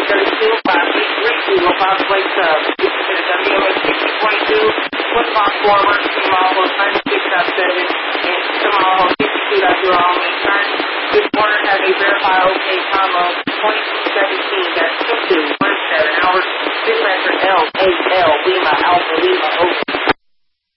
5832, Bob Blake Sub. This is a WMS 6022, football forward, tomorrow 96.7, and tomorrow 52.0 on the turn. This morning has a verified OK comma 2217. That's